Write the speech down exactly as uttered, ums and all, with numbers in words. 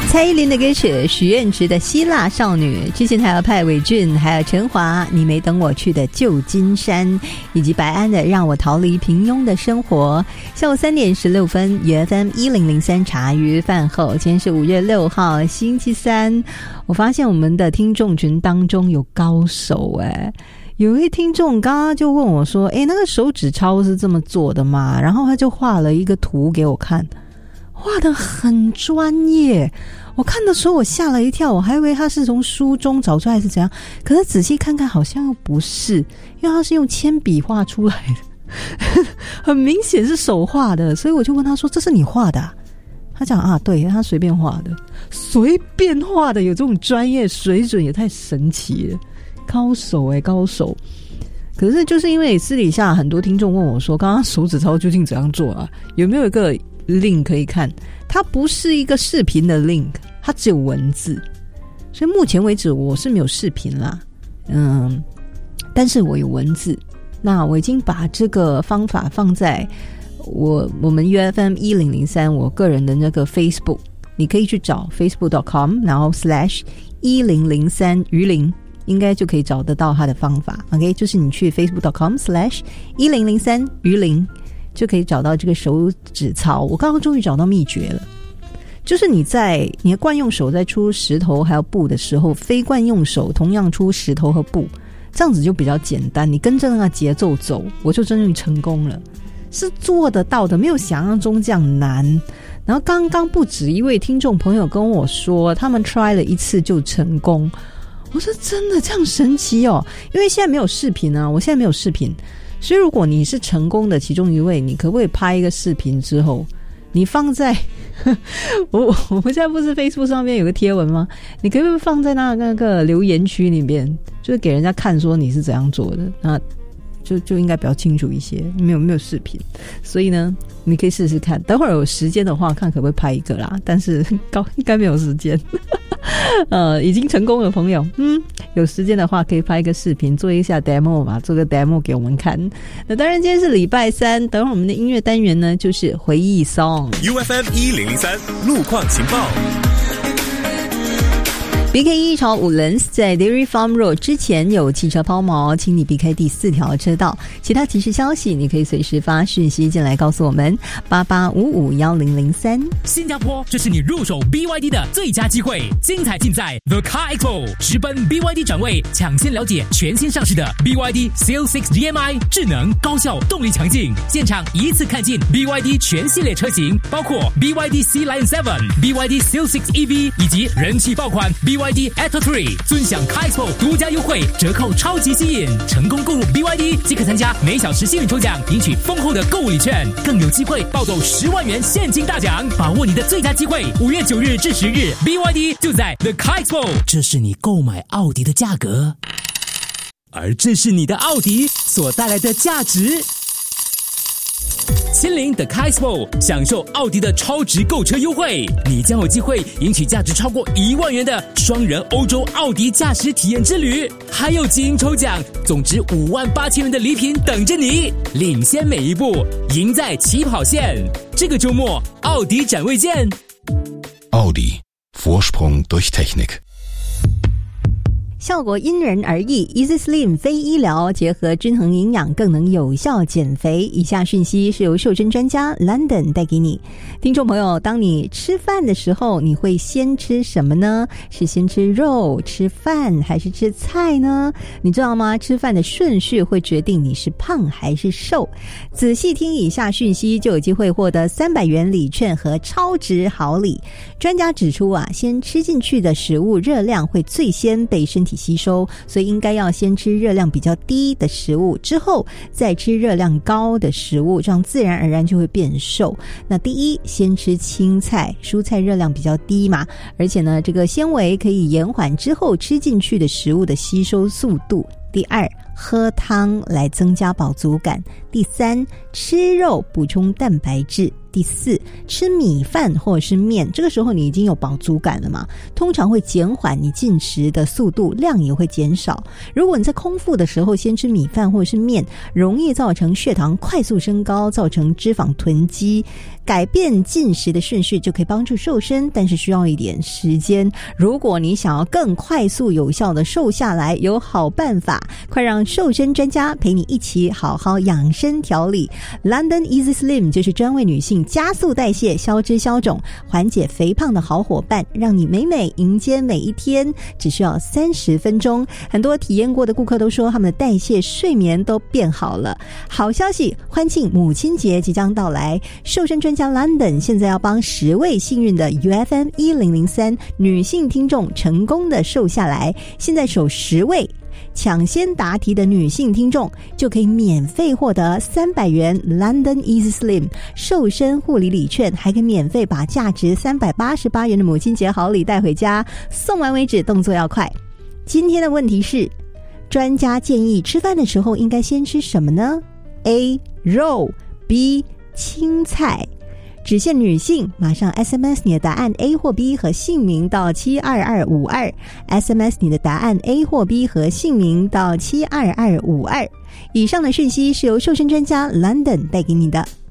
蔡依林的歌曲《许愿池的希腊少女》，之前还有派伟俊，还有陈华你没等我去的旧金山，以及白安的让我逃离平庸的生活。下午三点十六分 U F M 一零零三茶余饭后，今天是五月六号星期三。我发现我们的听众群当中有高手耶，有一位听众刚刚就问我说，诶，那个手指抄是这么做的吗？然后他就画了一个图给我看，画得很专业，我看的时候我吓了一跳，我还以为他是从书中找出来是怎样，可是仔细看看好像又不是，因为他是用铅笔画出来的很明显是手画的，所以我就问他说，这是你画的啊？他讲啊，对，他随便画的。随便画的有这种专业水准也太神奇了，高手欸，高手。可是就是因为私底下很多听众问我说，刚刚手指抄究竟怎样做啊？有没有一个 link 可以看？它不是一个视频的 link， 它只有文字，所以目前为止我是没有视频啦，嗯，但是我有文字。那我已经把这个方法放在我我们 U F M 一零零三我个人的那个 Facebook， 你可以去找 facebook dot com 然后 slash 一零零三鱼鳞，应该就可以找得到它的方法。 OK， 就是你去 facebook dot com slash 一零零三鱼鳞就可以找到这个手指操。我刚刚终于找到秘诀了，就是你在你的惯用手在出石头还有布的时候，非惯用手同样出石头和布，这样子就比较简单，你跟着那个节奏走，我就真正成功了，是做得到的，没有想象中这样难。然后刚刚不止一位听众朋友跟我说他们 try 了一次就成功，我说真的这样神奇哦？因为现在没有视频啊，我现在没有视频，所以如果你是成功的其中一位，你可不可以拍一个视频之后你放在我我们现在不是 Facebook 上面有个贴文吗？你可不可以放在那那个留言区里面，就是给人家看说你是怎样做的，那就就应该比较清楚一些。没有没有视频，所以呢你可以试试看，等会儿有时间的话看可不可以拍一个啦，但是高应该没有时间呃，已经成功的朋友，嗯，有时间的话可以拍一个视频做一下 demo 吧，做个 demo 给我们看。那当然今天是礼拜三，等会儿我们的音乐单元呢就是回忆 song。 U F M 一零零三路况情报。 B K 一朝五轮在 Dairy Farm Road 之前有汽车抛锚，请你避开第四条车道。其他提示消息你可以随时发讯息进来告诉我们，八八五五一零零三。 新加坡，这是你入手 B Y D 的最佳机会，精彩尽在 The Car Expo， 直奔 B Y D 展位，抢先了解全新上市的 B Y D C L 六 D M I， 智能、高效、动力强劲。现场一次看尽 B Y D 全系列车型，包括 B Y D Sea Lion 七、B Y D C L 六 E V 以及人气爆款 B Y D Atto 三，尊享 Car Expo 独家优惠，折扣超级吸引。成功购入 B Y D 即可参加每小时幸运抽奖，赢取丰厚的购物礼券，更有机会抱走十万元现金大奖。把握你的最佳机会，五月九日至十日 B Y D 就在 The Car Expo。 这是你购买奥迪的价格，而这是你的奥迪所带来的价值。亲临的 Car Expo， 享受奥迪的超值购车优惠，你将有机会赢取价值超过一万元的双人欧洲奥迪驾驶体验之旅，还有基因抽奖，总值五万八千元的礼品等着你，领先每一步，赢在起跑线。这个周末，奥迪展位见。 奥迪 Vorsprung durch Technik。 效果因人而异 ，Easy Slim 非医疗，结合均衡营养，更能有效减肥。以下讯息是由瘦身专家 London 带给你。听众朋友，当你吃饭的时候，你会先吃什么呢？是先吃肉、吃饭，还是吃菜呢？你知道吗？吃饭的顺序会决定你是胖还是瘦。仔细听以下讯息，就有机会获得三百元礼券和超值好礼。专家指出啊，先吃进去的食物热量会最先被身体吸收，所以应该要先吃热量比较低的食物，之后再吃热量高的食物，这样自然而然就会变瘦。那第一，先吃青菜，蔬菜热量比较低嘛，而且呢，这个纤维可以延缓之后吃进去的食物的吸收速度。第二，喝汤来增加饱足感。第三，吃肉补充蛋白质。第第四，吃米饭或者是面，这个时候你已经有饱足感了嘛，通常会减缓你进食的速度，量也会减少。如果你在空腹的时候先吃米饭或者是面，容易造成血糖快速升高，造成脂肪囤积。改变进食的顺序就可以帮助瘦身，但是需要一点时间。如果你想要更快速有效的瘦下来，有好办法，快让瘦身专家陪你一起好好养生调理。 London Easy Slim 就是专为女性加速代谢、消脂消肿、缓解肥胖的好伙伴，让你美美迎接每一天，只需要三十分钟。很多体验过的顾客都说他们的代谢、睡眠都变好了。好消息，欢庆母亲节即将到来，瘦身专家 London 现在要帮十位幸运的 U F M 一零零三 女性听众成功的瘦下来。现在首十位抢先答题的女性听众就可以免费获得三百元 London Easy Slim 瘦身护理礼券，还可以免费把价值三百八十八元的母亲节好礼带回家，送完为止，动作要快。今天的问题是，专家建议吃饭的时候应该先吃什么呢？ A. 肉 B. 青菜。只限女性，马上 S M S 你的答案 A 或 B 和姓名到七二二五二 S M S 你的答案 A 或 B 和姓名到七二二五二。以上的讯息是由瘦身专家 London 带给你的。